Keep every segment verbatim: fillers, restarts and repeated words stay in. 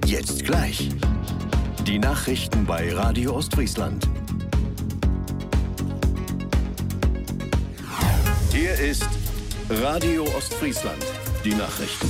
Jetzt gleich. Die Nachrichten bei Radio Ostfriesland. Hier ist Radio Ostfriesland. Die Nachrichten.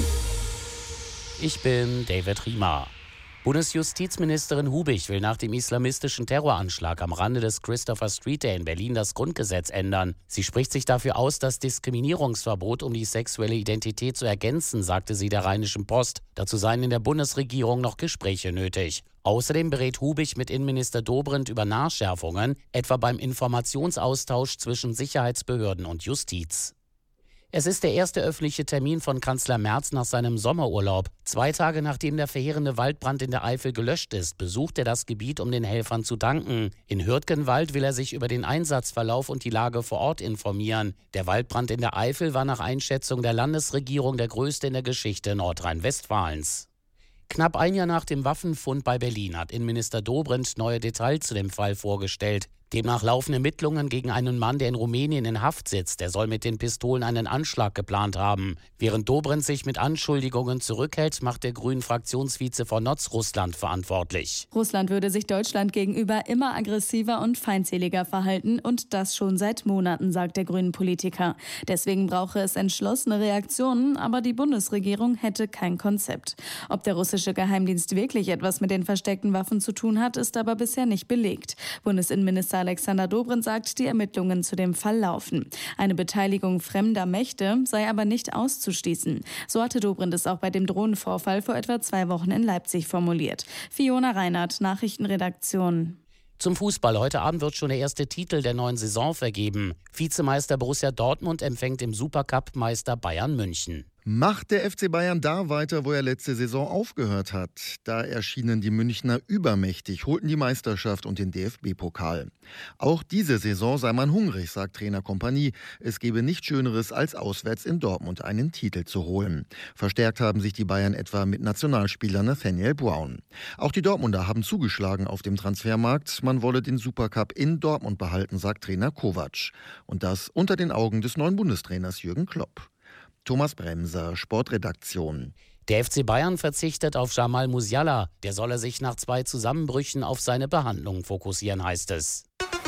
Ich bin David Riemer. Bundesjustizministerin Hubich will nach dem islamistischen Terroranschlag am Rande des Christopher Street Day in Berlin das Grundgesetz ändern. Sie spricht sich dafür aus, das Diskriminierungsverbot um die sexuelle Identität zu ergänzen, sagte sie der Rheinischen Post. Dazu seien in der Bundesregierung noch Gespräche nötig. Außerdem berät Hubich mit Innenminister Dobrindt über Nachschärfungen, etwa beim Informationsaustausch zwischen Sicherheitsbehörden und Justiz. Es ist der erste öffentliche Termin von Kanzler Merz nach seinem Sommerurlaub. Zwei Tage nachdem der verheerende Waldbrand in der Eifel gelöscht ist, besucht er das Gebiet, um den Helfern zu danken. In Hürtgenwald will er sich über den Einsatzverlauf und die Lage vor Ort informieren. Der Waldbrand in der Eifel war nach Einschätzung der Landesregierung der größte in der Geschichte Nordrhein-Westfalens. Knapp ein Jahr nach dem Waffenfund bei Berlin hat Innenminister Dobrindt neue Details zu dem Fall vorgestellt. Demnach laufen Ermittlungen gegen einen Mann, der in Rumänien in Haft sitzt. Der soll mit den Pistolen einen Anschlag geplant haben. Während Dobrindt sich mit Anschuldigungen zurückhält, macht der Grünen-Fraktionsvize von Notz Russland verantwortlich. Russland würde sich Deutschland gegenüber immer aggressiver und feindseliger verhalten und das schon seit Monaten, sagt der Grünen-Politiker. Deswegen brauche es entschlossene Reaktionen, aber die Bundesregierung hätte kein Konzept. Ob der russische Geheimdienst wirklich etwas mit den versteckten Waffen zu tun hat, ist aber bisher nicht belegt. Bundesinnenminister Alexander Dobrindt sagt, die Ermittlungen zu dem Fall laufen. Eine Beteiligung fremder Mächte sei aber nicht auszuschließen. So hatte Dobrindt es auch bei dem Drohnenvorfall vor etwa zwei Wochen in Leipzig formuliert. Fiona Reinhardt, Nachrichtenredaktion. Zum Fußball. Heute Abend wird schon der erste Titel der neuen Saison vergeben. Vizemeister Borussia Dortmund empfängt im Supercup Meister Bayern München. Macht der F C Bayern da weiter, wo er letzte Saison aufgehört hat? Da erschienen die Münchner übermächtig, holten die Meisterschaft und den D F B-Pokal. Auch diese Saison sei man hungrig, sagt Trainer Kompanie. Es gebe nichts Schöneres, als auswärts in Dortmund einen Titel zu holen. Verstärkt haben sich die Bayern etwa mit Nationalspieler Nathaniel Brown. Auch die Dortmunder haben zugeschlagen auf dem Transfermarkt. Man wolle den Supercup in Dortmund behalten, sagt Trainer Kovac. Und das unter den Augen des neuen Bundestrainers Jürgen Klopp. Thomas Bremser, Sportredaktion. Der F C Bayern verzichtet auf Jamal Musiala. Der solle sich nach zwei Zusammenbrüchen auf seine Behandlung fokussieren, heißt es.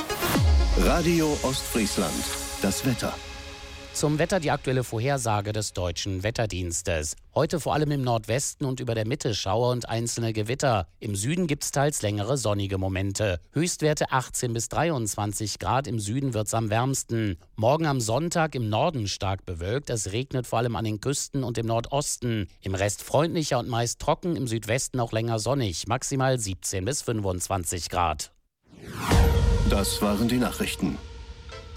Radio Ostfriesland. Das Wetter. Zum Wetter die aktuelle Vorhersage des Deutschen Wetterdienstes. Heute vor allem im Nordwesten und über der Mitte Schauer und einzelne Gewitter. Im Süden gibt es teils längere sonnige Momente. Höchstwerte achtzehn bis dreiundzwanzig Grad, im Süden wird es am wärmsten. Morgen am Sonntag im Norden stark bewölkt. Es regnet vor allem an den Küsten und im Nordosten. Im Rest freundlicher und meist trocken, im Südwesten auch länger sonnig. Maximal siebzehn bis fünfundzwanzig Grad. Das waren die Nachrichten.